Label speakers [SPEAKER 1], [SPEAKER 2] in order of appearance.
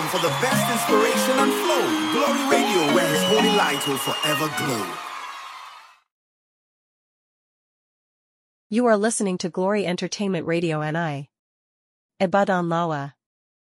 [SPEAKER 1] home for the best inspiration and flow. Glory Radio, where His holy light will forever glow.
[SPEAKER 2] You are listening to Glory Entertainment Radio NI. Ibadan Lawa.